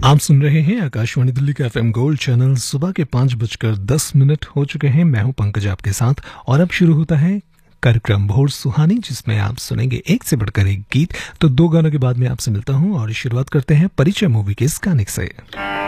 आप सुन रहे हैं आकाशवाणी दिल्ली का एफएम गोल्ड चैनल। सुबह के 5:10 हो चुके हैं। मैं हूं पंकज आपके साथ और अब शुरू होता है कार्यक्रम भोर सुहानी, जिसमें आप सुनेंगे एक से बढ़कर एक गीत। तो 2 गानों के बाद मैं आपसे मिलता हूं और शुरुआत करते हैं परिचय मूवी के इस गाने से।